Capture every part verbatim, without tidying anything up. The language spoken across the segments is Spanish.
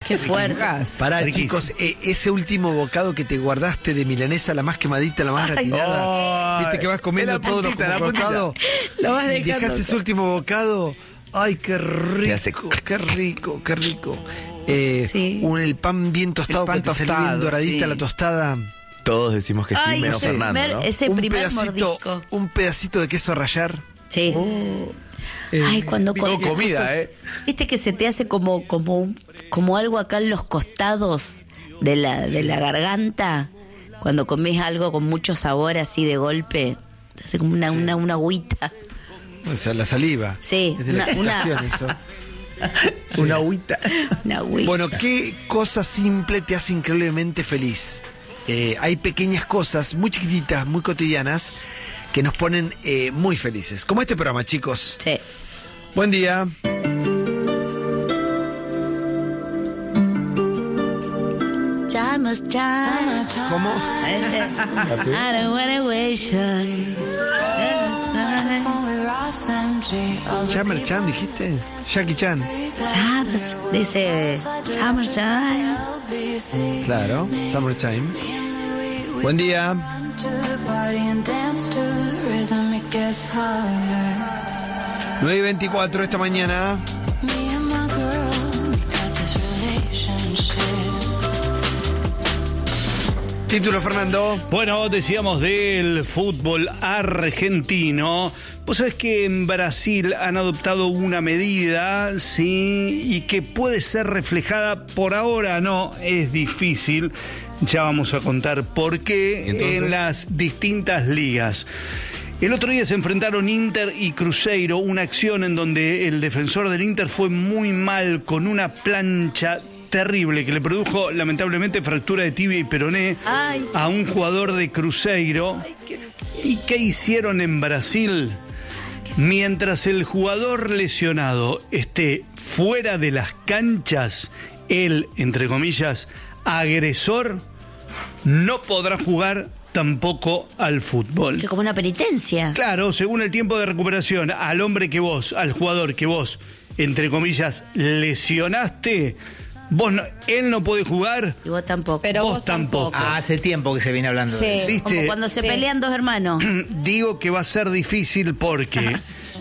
Qué fuerte. Pará, Riquísimo. chicos, eh, ese último bocado que te guardaste de milanesa, la más quemadita, la más gratinada. Oh, Viste que vas comiendo la todo lo puntita, la cortado. Lo vas Y dejando. dejás ese último bocado. Ay, qué Te hace- rico, qué rico, qué rico. Eh, Sí. un- el pan bien tostado, El pan que te sale bien tostado, doradita sí. la tostada. Todos decimos que sí, Ay, menos ese Fernando, primer, ¿no? ese un primer pedacito, mordisco. un pedacito de queso a rallar. Sí. Eh, Ay, cuando Todo comes comida, cosas- ¿eh? Viste que se te hace como como un- como algo acá en los costados de la de la garganta cuando comes algo con mucho sabor así de golpe, te hace como una una una agüita. O sea, la saliva. Sí, Es de la una- una- excitación eso. Una agüita. Una agüita. Bueno, ¿qué cosa simple te hace increíblemente feliz? Eh, hay pequeñas cosas muy chiquititas, muy cotidianas, que nos ponen eh, muy felices. Como este programa, chicos. Sí. Buen día. Time is time. ¿Cómo? I don't wanna waste your- Chamber Chan, dijiste. Jackie Chan. Summer- Dice Summertime. Claro, Summertime. Buen día. nueve y veinticuatro esta mañana. Título, Fernando. Bueno, decíamos del fútbol argentino. Vos sabés que en Brasil han adoptado una medida, sí, y que puede ser reflejada por ahora, no, es difícil. Ya vamos a contar por qué. Entonces, en las distintas ligas. El otro día se enfrentaron Inter y Cruzeiro, una acción en donde el defensor del Inter fue muy mal con una plancha terrible que le produjo lamentablemente fractura de tibia y peroné Ay. a un jugador de Cruzeiro. ¿Y qué hicieron en Brasil? Mientras el jugador lesionado esté fuera de las canchas, el, entre comillas, agresor, no podrá jugar tampoco al fútbol. Que como una penitencia. Claro, según el tiempo de recuperación, al hombre que vos, al jugador que vos, entre comillas, lesionaste, vos no, él no puede jugar, Y vos tampoco. Pero vos vos tampoco. tampoco. Ah, hace tiempo que se viene hablando Sí. de eso. ¿Viste? Como cuando se Sí. pelean dos hermanos. Digo que va a ser difícil porque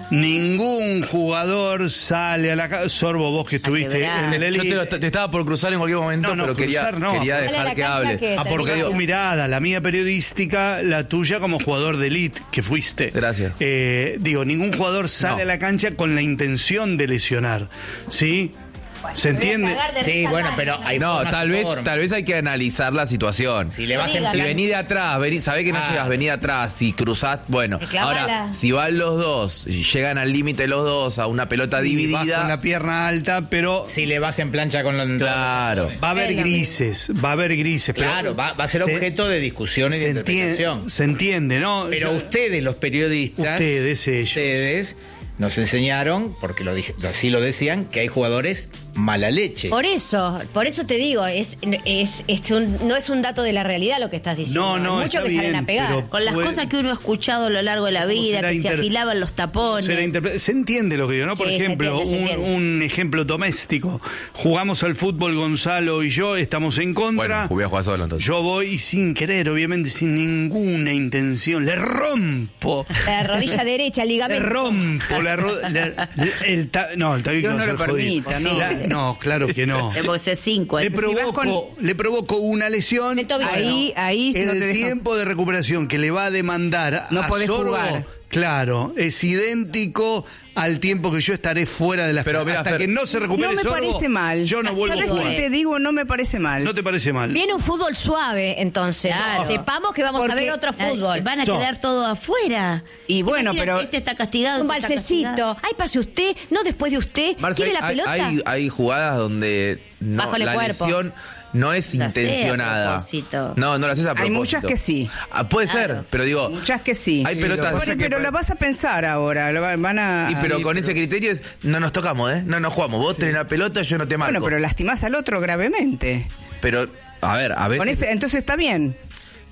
ningún jugador sale a la calle. Sorbo, vos que estuviste quebrar. en el Yo te, elite. lo- te estaba por cruzar en cualquier momento, No, no, pero quería, cruzar no. quería Dale a dejar la que cancha hable. que- Ah, porque Digo- tu mirada, la mía periodística, la tuya como jugador de elite que fuiste. Gracias. Eh, digo, ningún jugador sale No. a la cancha con la intención de lesionar. ¿Sí? ¿Se entiende? Sí, bueno, pero hay No, formas tal y vez, formas. tal vez hay que analizar la situación. Si le vas No en digas. Si plan- venís de atrás, vení, sabés que no Ah. llegas, vení de atrás, si cruzás, bueno, Reclamala. ahora, si van los dos, y llegan al límite los dos a una pelota Sí, vas dividida, con la pierna alta, pero Si le vas en plancha con los... claro. va a haber Es lo grises, va a haber grises. pero Claro, va, va a ser se- objeto de discusión y de se interpretación. entiende, se entiende, ¿no? Pero Yo- ustedes, los periodistas... Ustedes, ellos. Ustedes nos enseñaron, porque lo dije- así lo decían, que hay jugadores mala leche. Por eso, por eso te digo, es, es, es un- no es un dato de la realidad lo que estás diciendo. No, no, Hay muchos está que salen bien, a pegar. pero- Con las Bueno. cosas que uno ha escuchado a lo largo de la vida, será que se inter- afilaban los tapones. Se, la interpre- se entiende lo que digo, ¿no? Por Sí, se ejemplo, entiende, se un, entiende. un ejemplo doméstico. Jugamos al fútbol Gonzalo y yo, estamos en contra. Bueno, voy a jugar solo entonces. Yo voy sin querer, obviamente, sin ninguna intención. Le rompo. La rodilla derecha, Le ligamento. rompo la ro- la- el ta- no, el tabique Dios no no se lo jodido. permita, ¿no? La- no, claro que no. Tengo que ser cinco. Le ¿eh? provoco, le provoco una lesión. El tobillo. Ahí, ahí El no te dejo. tiempo de recuperación que le va a demandar No a podés Sorbo, jugar. claro, es idéntico al tiempo que yo estaré fuera de las Pero mira, hasta Fer, que no se recupere No me Sorbo, parece mal. yo no vuelvo a ¿Sabes jugar. qué te digo? No me parece mal. ¿No te parece mal? Viene un fútbol suave, entonces. Claro. Sepamos que vamos a Porque- ver otro Ay, fútbol. Van a No. quedar todos afuera. Y bueno, Imagínate, pero- Este está castigado. Un este está castigado. balsecito. Ay, pase usted. No después de usted. Marce, ¿Quiere la hay, pelota? hay, hay jugadas donde no, Bajo el la cuerpo. lesión no es La hace a intencionada. propósito. No, no la haces a Hay propósito. muchas que sí. Ah, puede Claro. ser, pero digo, Muchas que sí. hay Sí, pelotas. lo que pasa Pero, es que pero pa- la vas a pensar ahora. lo va- Van a. Sí, pero a- con ese criterio es, no nos tocamos, ¿eh? No nos jugamos. Vos tenés la pelota, yo no te marco. Bueno, pero lastimás al otro gravemente. Pero, a ver, a veces... Con ese, entonces está bien.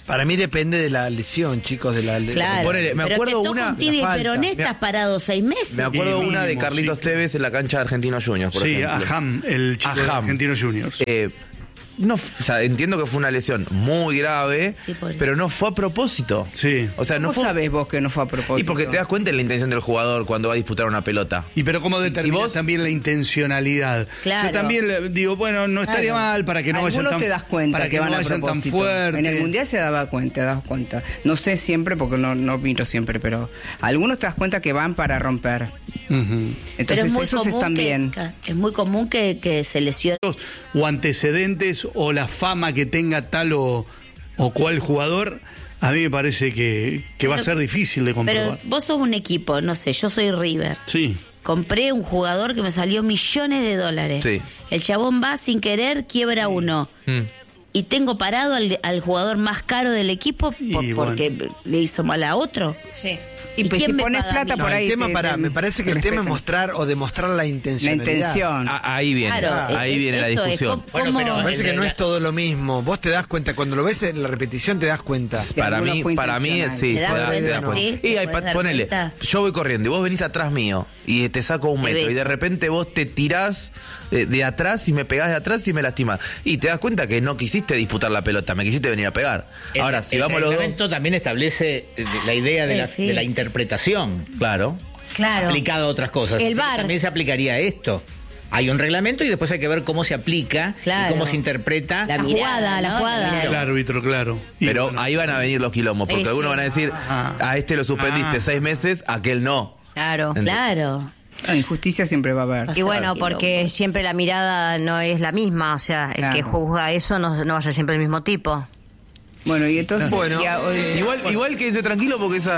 Para mí depende de la lesión, chicos, de la de- Claro. Ponele, me pero acuerdo te toca una- un tibia y la falta. peroné, Me- estás parado seis meses. Me acuerdo Sí, una de mínimo, Carlitos sí. Tevez en la cancha de Argentinos Juniors, por Sí, ejemplo. Aham, el chico de Aham. Argentinos Juniors. Eh, no, o sea, entiendo que fue una lesión muy grave, Sí, por eso. pero no fue a propósito. Sí. O sea, no ¿Cómo fue. sabés vos que no fue a propósito? Y porque te das cuenta de la intención del jugador cuando va a disputar una pelota. Y pero cómo Si- determinas si vos- también la intencionalidad. Claro. Yo también le digo, bueno, no estaría Claro. mal para que no vayan Algunos tan te das cuenta para que, que van no a vayan tan propósito. fuerte. En el mundial se daba cuenta, te das cuenta. No sé siempre porque no, no miro siempre, pero algunos te das cuenta que van para romper. Ujú. Pero Entonces es muy esos común están que, bien. Es muy común que, que se lesione. O antecedentes o la fama que tenga tal o, o cual jugador, a mí me parece que, que va a Pero- ser difícil de Pero comprobar. vos sos un equipo, no sé, yo soy River. Sí. Compré un jugador que me salió millones de dólares. Sí. El chabón va sin querer, quiebra uno. Mm. Y tengo parado al, al jugador más caro del equipo por- Y bueno. porque le hizo mal a otro. Sí. Y, ¿Y pues si quién me pones paga a plata mí? No, por ahí. el tema te- para, te- me parece que te el tema es respetan. mostrar o demostrar la La intencionalidad. intención. Ah, ahí viene, Claro, ahí eh, viene la eso es, discusión. ¿cómo- Bueno, cómo- pero- Me parece que no la- es todo lo mismo. Vos te das cuenta, cuando lo ves en la repetición te das cuenta. Sí, Para alguno mí, fue para mí, intencional. sí, ¿Se se da da, cuenta? te das cuenta. Sí, Y ¿te ahí, podés dar ponele, cuenta? yo voy corriendo y vos venís atrás mío y te saco un Te metro y beso. de repente vos te tirás eh, de atrás y me pegás de atrás y me lastimás. Y te das cuenta que no quisiste disputar la pelota, me quisiste venir a pegar. El- Ahora, si el vamos los dos... reglamento también establece eh, la idea de la, Difícil. de la interpretación Claro. Claro. aplicada a otras cosas. El Así que V A R. también se aplicaría a esto. Hay un reglamento y después hay que ver cómo se aplica Claro. y cómo se interpreta. La jugada, la ¿no? jugada. mirada. El árbitro, claro. Y Pero bueno, ahí van a venir los quilombos, porque Eh, algunos sí. van a decir, Ajá. a este lo suspendiste Ah. seis meses, a aquel no. Claro. Claro. La injusticia siempre va a haber. Y bueno, Quilombo. porque siempre la mirada no es la misma, o sea, el Claro. que juzga eso no, no va a ser siempre el mismo tipo. Bueno, y entonces. Bueno, ya, hoy- Igual, igual que esté tranquilo porque esa...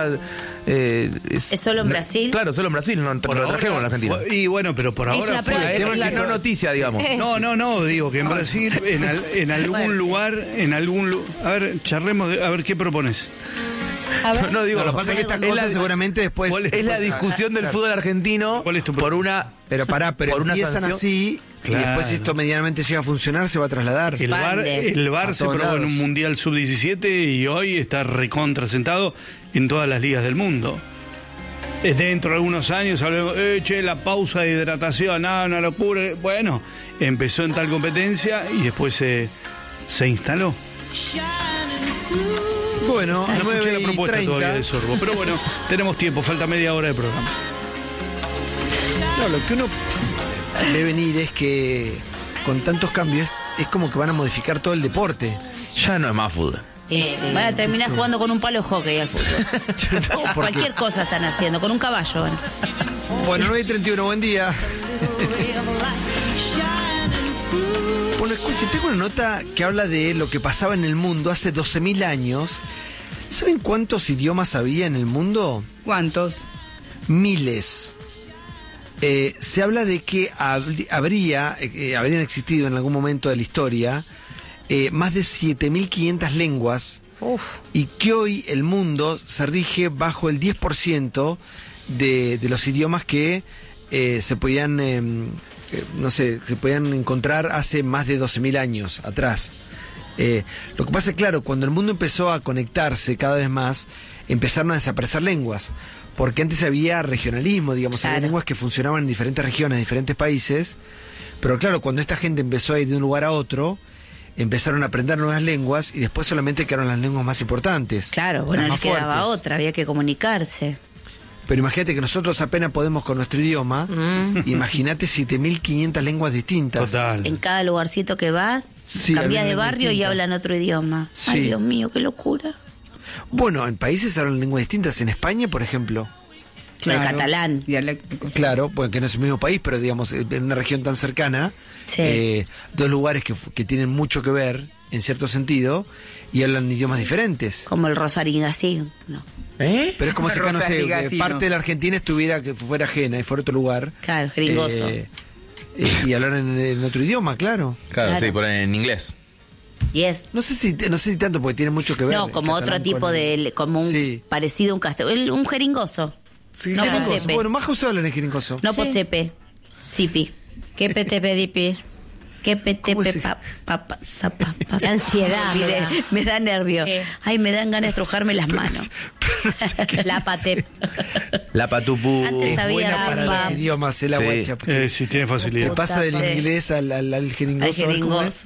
eh, ¿Es solo en no- Brasil? Claro, solo en Brasil, no por lo ahora trajeron en Argentina. fue- Y bueno, pero por Es ahora una fue- prueba. Es, tema la que- no noticia, digamos. No, no, no, digo que en Brasil, en, al- en algún lugar, en algún lu- a ver, charlemos, de- a ver qué propones. No, no, digo, No, lo que pasa es que estas es cosas la- seguramente después... ¿cuál Es la después- discusión del Claro. fútbol argentino ¿Cuál es tu por una... Pero pará, pero por una empiezan sanción. así Claro. y después si esto medianamente llega a funcionar se va a trasladar. El VAR, Expande. el VAR A se todos probó en lados. un Mundial sub diecisiete y hoy está recontrasentado en todas las ligas del mundo. Eh, Dentro de algunos años hablemos, eh, che, la pausa de hidratación, no, una locura. Bueno, empezó en tal competencia y después se, se instaló. Bueno, No escuché nueve la y propuesta treinta. todavía de Sorbo, pero bueno, tenemos tiempo, falta media hora de programa. No, lo que uno ve venir es que con tantos cambios es como que van a modificar todo el deporte. Ya no es más fútbol. Eh, van a terminar jugando con un palo de hockey al fútbol. Cualquier cosa están haciendo, con un caballo. Bueno. Bueno, nueve y treinta y uno, buen día. Bueno, escuchen, tengo una nota que habla de lo que pasaba en el mundo hace doce mil años. ¿Saben cuántos idiomas había en el mundo? ¿Cuántos? Miles. Eh, se habla de que habr- habría, eh, habrían existido en algún momento de la historia eh, más de siete mil quinientas lenguas Uf. y que hoy el mundo se rige bajo el diez por ciento de, de los idiomas que eh, se podían, eh, eh, no sé, se podían encontrar hace más de doce mil años atrás. Eh, lo que pasa es claro, cuando el mundo empezó a conectarse cada vez más, empezaron a desaparecer lenguas. Porque antes había regionalismo, digamos, había Claro. lenguas que funcionaban en diferentes regiones, en diferentes países. Pero claro, cuando esta gente empezó a ir de un lugar a otro, empezaron a aprender nuevas lenguas y después solamente quedaron las lenguas más importantes. Claro, bueno, las les más quedaba fuertes. otra, había que comunicarse. Pero imagínate que nosotros apenas podemos con nuestro idioma. Imagínate siete mil quinientas lenguas distintas. Total. En cada lugarcito que vas, Sí, cambias hablan de lengua barrio y distinta. hablan otro idioma. Sí. Ay, Dios mío, qué locura. Bueno, en países hablan lenguas distintas. En España, por ejemplo. El catalán. Dialéctico. Claro, bueno, que no es el mismo país, pero digamos, en una región tan cercana, Sí. eh, dos lugares que, que tienen mucho que ver, en cierto sentido, y hablan idiomas diferentes. Como el Rosario así, ¿no? ¿Eh? Pero es como si acá, no sé, Rosariga, que sí, parte no. de la Argentina estuviera, que fuera ajena y fuera otro lugar. Claro, gringoso. Eh, eh, y hablaran en, en otro idioma, claro. Claro, Claro. sí, por en inglés. Y es. No sé si no sé si tanto porque tiene mucho que ver. No, el como otro catalán tipo con- de. Como un Sí. parecido a un castellano. Un jeringoso. Sí, no jeringoso. posepe. Bueno, más José hablan en jeringoso. No Sí. posepe. Sipi. ¿Qué P T P D P? Que pete, ¿Cómo pe, se- pa, pa, pa, sa, pa, pa, La ansiedad, me, olvidé, me da. me da nervio. Sí. Ay, me dan ganas de estrujarme las manos. La pate. La patupú. Antes sabía Buena para Ramba. los idiomas, el Sí. guacha. porque Eh, sí, tiene te facilidad. pasa del Sí. inglés al, al, al jeringoso. Al ¿sabes cómo es? jeringoso.